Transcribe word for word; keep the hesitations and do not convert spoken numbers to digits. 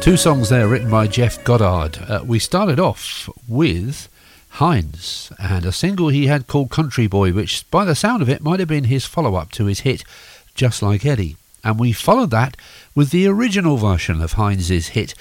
Two songs there written by Jeff Goddard. Uh, we started off with Heinz and a single he had called Country Boy, which by the sound of it might have been his follow-up to his hit Just Like Eddie. And we followed that with the original version of Heinz's hit